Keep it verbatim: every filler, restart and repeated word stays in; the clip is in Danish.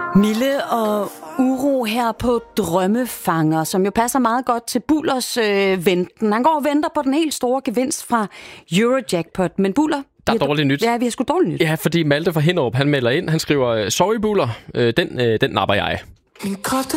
Mille og uro her på Drømmefanger, som jo passer meget godt til Bullers øh, venten. Han går og venter på den helt store gevinst fra Eurojackpot. Men Buller... Der er dårligt nyt. Ja, vi har sgu dårligt nyt. Ja, fordi Malte fra Hinderup, han melder ind. Han skriver, sorry Buller, øh, den, øh, den napper jeg. Min